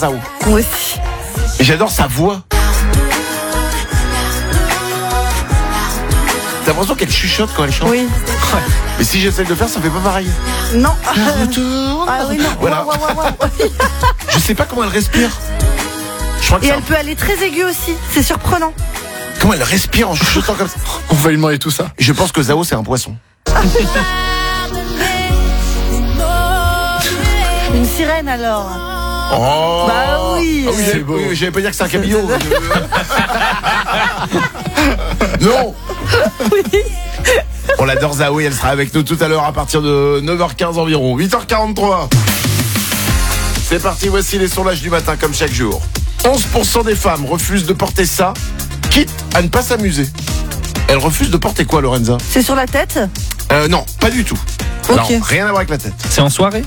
Zao. Moi aussi. Et j'adore sa voix. T'as l'impression qu'elle chuchote quand elle chante. Oui. Mais si j'essaie de le faire, ça fait pas pareil. Non. Je retourne. Ah oui, non. Voilà. Ouais. Je sais pas comment elle respire. Je crois que Et c'est elle peut aller très aiguë aussi. C'est surprenant. Comment elle respire en chuchotant comme ça. On va lui demander tout ça. Et je pense que Zao, c'est un poisson. Une sirène alors. Oh. Bah oui. Ah oui, C'est beau. oui, j'allais pas dire que c'est un cabillaud. Non. On l'adore Zao et elle sera avec nous tout à l'heure à partir de 9h15 environ. 8h43. C'est parti, voici les sondages du matin comme chaque jour. 11% des femmes refusent de porter ça, quitte à ne pas s'amuser. Elles refusent de porter quoi, Lorenza? C'est sur la tête? Non, pas du tout. Ok. Non, rien à voir avec la tête. C'est en soirée?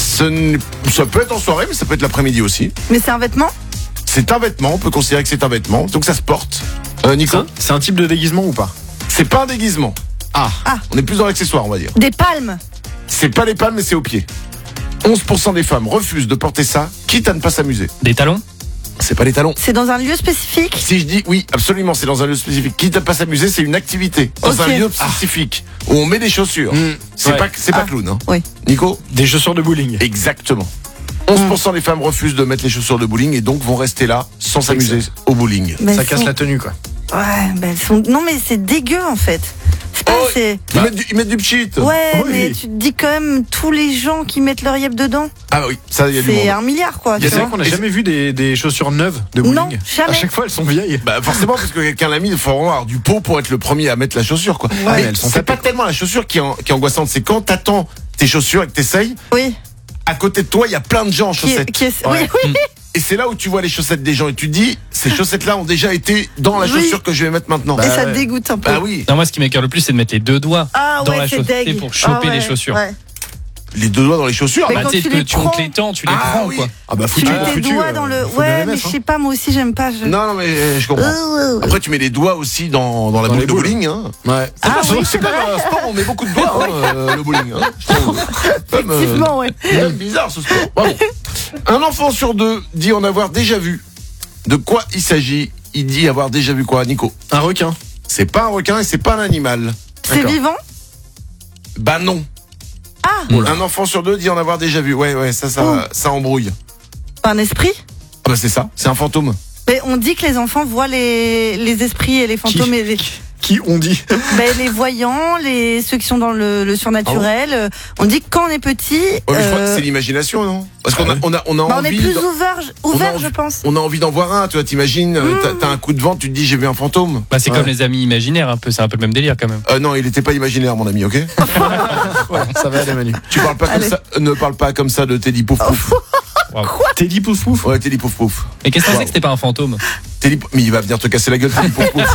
Ça peut être en soirée, mais ça peut être l'après-midi aussi. Mais c'est un vêtement? C'est un vêtement, on peut considérer que c'est un vêtement, donc ça se porte. Nico? C'est un type de déguisement ou pas? C'est pas un déguisement. Ah. On est plus dans l'accessoire, on va dire. Des palmes? C'est pas les palmes, mais c'est aux pieds. 11% des femmes refusent de porter ça, quitte à ne pas s'amuser. Des talons? C'est pas les talons. C'est dans un lieu spécifique? Si je dis oui, absolument, c'est dans un lieu spécifique. Quitte à ne pas s'amuser, c'est une activité. Dans Ok. un lieu spécifique. Où on met des chaussures. C'est Ouais. pas clown, hein. Oui. Nico? Des chaussures de bowling. Exactement. 11% des femmes refusent de mettre les chaussures de bowling et donc vont rester là sans s'amuser au bowling. Mais Ça elles casse sont- la tenue, quoi. Ouais, bah elles sont. Non, mais c'est dégueu en fait. C'est pas assez. Ils mettent du pchit. Ouais, oui. mais tu te dis quand même tous les gens qui mettent leur yep dedans. Ah oui, ça, il y a du C'est monde. 1 milliard quoi. Il y a tu C'est vois. vrai qu'on n'a jamais vu des chaussures neuves de bowling. Non, jamais. À chaque fois, elles sont vieilles. Bah forcément parce que quelqu'un l'a mis, il faut vraiment avoir du pot pour être le premier à mettre la chaussure quoi. Ouais. Mais Elles sont c'est tapées, pas tellement la chaussure qui est angoissante, c'est quand t'attends tes chaussures et que t'essayes, Oui. à côté de toi il y a plein de gens en chaussettes. Oui, oui. Et c'est là où tu vois les chaussettes des gens et tu te dis, ces chaussettes-là ont déjà été dans la Oui. chaussure que je vais mettre maintenant. Et ça ouais. te dégoûte un peu. Bah oui, Non, moi, ce qui m'écoeure le plus, c'est de mettre les deux doigts Ah dans ouais, la c'est chaussette deg. pour choper Ah ouais, les chaussures. ouais. les deux doigts dans les chaussures. Mais bah, quand tu sais, tu les tu montes prends- les temps, tu les Ah prends, oui. quoi. Ah bah Tu foutu, mets tes foutu, doigts dans le. faut bien les Ouais, mais mettre, je hein. sais pas, moi aussi j'aime pas. Non mais je comprends. Après tu mets les doigts aussi dans la Dans boule les de boules. bowling. Hein. Ouais. C'est quand même un sport, on met beaucoup de doigts le bowling. Hein. Je trouve. Comme, Effectivement, ouais. c'est bizarre ce sport. Bravo. Un enfant sur deux dit en avoir déjà vu. De quoi il s'agit? Il dit avoir déjà vu quoi, Nico? Un requin. C'est pas un requin et c'est pas un animal. C'est D'accord. vivant? Bah non. Ah, Un enfant sur deux dit en avoir déjà vu. Ouais, ça embrouille. un esprit? Ah bah c'est ça, c'est un fantôme. Mais on dit que les enfants voient les esprits et les fantômes et Qui ont dit? les voyants, ceux qui sont dans le surnaturel. On dit que quand on est petit, Ouais, mais je crois que c'est l'imagination, non? Parce qu'on a on est envie. plus d'en- ouvert, je pense. On a envie d'en voir un, tu vois, t'imagines, t'as un coup de vent, tu te dis j'ai vu un fantôme. Bah, c'est Ouais. comme les amis imaginaires, un peu. C'est un peu le même délire, quand même. Non, il était pas imaginaire, mon ami, ok? Ouais, ça va aller, Manu. Tu parles pas comme Allez. ça, ne parle pas comme ça de Teddy Pouf Pouf. T'es dit pouf pouf? Ouais, Teddy Pouf Pouf. Et qu'est-ce que c'est que c'était pas un fantôme? Mais il va venir te casser la gueule, Teddy Pouf Pouf.